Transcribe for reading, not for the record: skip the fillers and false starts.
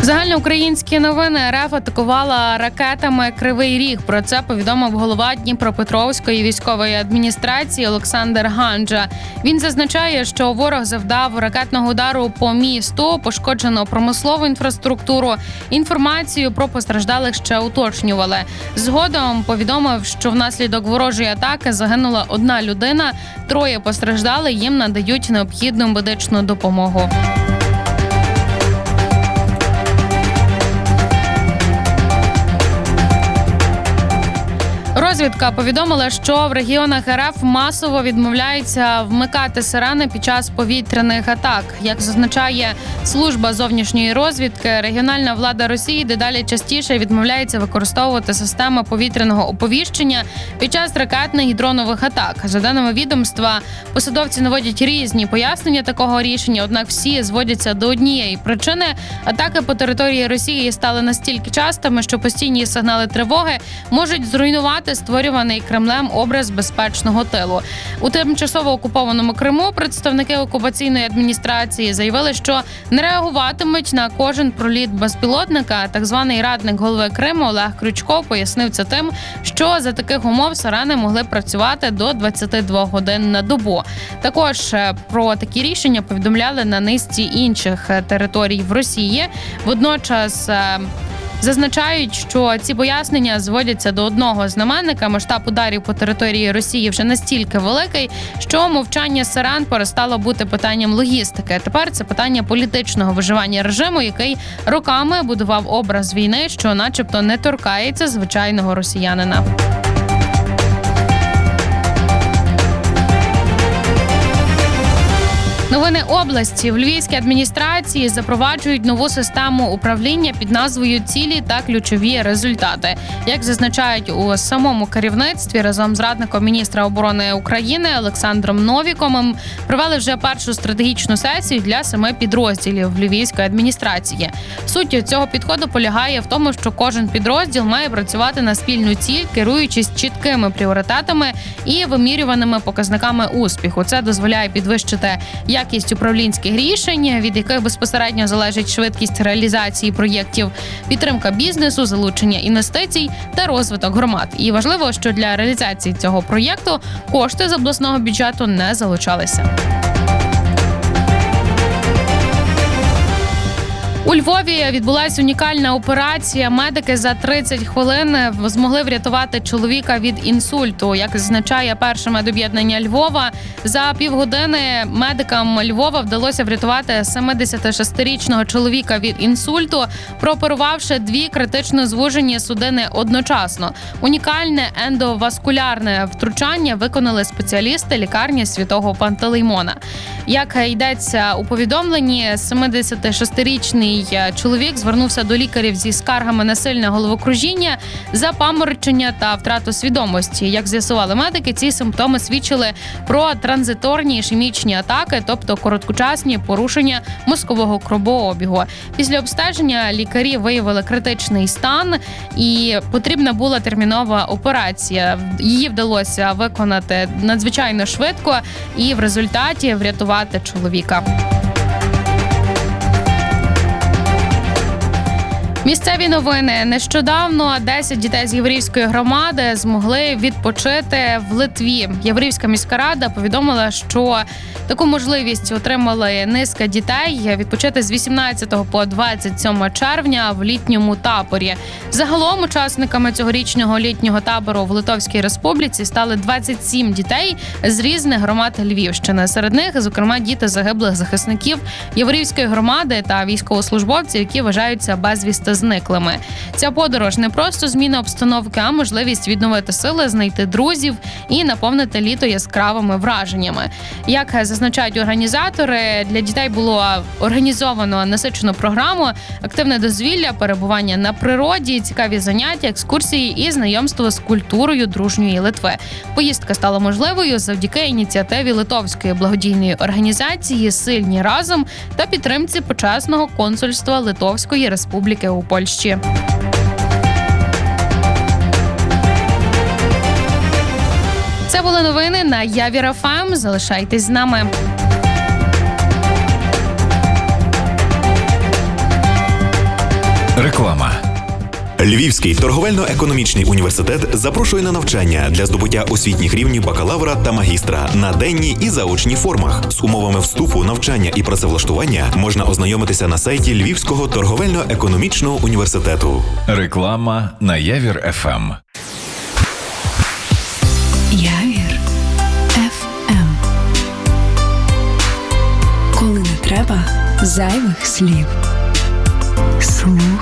Загальноукраїнські новини. РФ атакувала ракетами Кривий Ріг. Про це повідомив голова Дніпропетровської військової адміністрації Олександр Ганджа. Він зазначає, що ворог завдав ракетного удару по місту, пошкоджено промислову інфраструктуру. Інформацію про постраждалих ще уточнювали. Згодом повідомив, що внаслідок ворожої атаки загинула одна людина, 3 постраждали, їм надають необхідну медичну допомогу. Розвідка повідомила, що в регіонах РФ масово відмовляються вмикати сирени під час повітряних атак. Як зазначає служба зовнішньої розвідки, регіональна влада Росії дедалі частіше відмовляється використовувати системи повітряного оповіщення під час ракетних і дронових атак. За даними відомства, посадовці наводять різні пояснення такого рішення, однак всі зводяться до однієї причини. Атаки по території Росії стали настільки частими, що постійні сигнали тривоги можуть зруйнувати створюваний Кремлем образ безпечного тилу. У тимчасово окупованому Криму представники окупаційної адміністрації заявили, що не реагуватимуть на кожен проліт безпілотника. Так званий радник голови Криму Олег Крючко пояснив це тим, що за таких умов сирени могли працювати до 22 годин на добу. Також про такі рішення повідомляли на низці інших територій в Росії. Водночас зазначають, що ці пояснення зводяться до одного знаменника. Масштаб ударів по території Росії вже настільки великий, що мовчання сирен перестало бути питанням логістики. Тепер це питання політичного виживання режиму, який роками будував образ війни, що начебто не торкається звичайного росіянина. Новини області. В Львівській адміністрації запроваджують нову систему управління під назвою «Цілі та ключові результати». Як зазначають у самому керівництві, разом з радником міністра оборони України Олександром Новіком провели вже першу стратегічну сесію для 7 підрозділів Львівської адміністрації. Суть цього підходу полягає в тому, що кожен підрозділ має працювати на спільну ціль, керуючись чіткими пріоритетами і вимірюваними показниками успіху. Це дозволяє підвищити якість управлінських рішень, від яких безпосередньо залежить швидкість реалізації проєктів, підтримка бізнесу, залучення інвестицій та розвиток громад. І важливо, що для реалізації цього проєкту кошти з обласного бюджету не залучалися. У Львові відбулася унікальна операція. Медики за 30 хвилин змогли врятувати чоловіка від інсульту. Як зазначає перше медоб'єднання Львова, за півгодини медикам Львова вдалося врятувати 76-річного чоловіка від інсульту, прооперувавши 2 критично звужені судини одночасно. Унікальне ендоваскулярне втручання виконали спеціалісти лікарні Святого Пантелеймона. Як йдеться у повідомленні, 76-річний чоловік звернувся до лікарів зі скаргами на сильне головокружіння, запаморочення та втрату свідомості. Як з'ясували медики, ці симптоми свідчили про транзиторні ішемічні атаки, тобто короткочасні порушення мозкового кровообігу. Після обстеження лікарі виявили критичний стан і потрібна була термінова операція. Її вдалося виконати надзвичайно швидко і в результаті врятувати чоловіка. Місцеві новини. Нещодавно 10 дітей з Яворівської громади змогли відпочити в Литві. Яворівська міська рада повідомила, що таку можливість отримали низка дітей відпочити з 18 по 27 червня в літньому таборі. Загалом учасниками цьогорічного літнього табору в Литовській Республіці стали 27 дітей з різних громад Львівщини. Серед них, зокрема, діти загиблих захисників Яворівської громади та військовослужбовців, які вважаються безвісти зниклими. Ця подорож не просто зміна обстановки, а можливість відновити сили, знайти друзів і наповнити літо яскравими враженнями. Як зазначають організатори, для дітей було організовано насичену програму, активне дозвілля, перебування на природі, цікаві заняття, екскурсії і знайомство з культурою дружньої Литви. Поїздка стала можливою завдяки ініціативі Литовської благодійної організації «Сильні разом» та підтримці почесного консульства Литовської Республіки у Польщі. Це були новини на Явір ФМ. Залишайтесь з нами. Реклама. Львівський торговельно-економічний університет запрошує на навчання для здобуття освітніх рівнів бакалавра та магістра на денній і заочній формах. З умовами вступу, навчання і працевлаштування можна ознайомитися на сайті Львівського торговельно-економічного університету. Реклама на Явір ФМ. Явір ФМ. Коли не треба зайвих слів. Слухай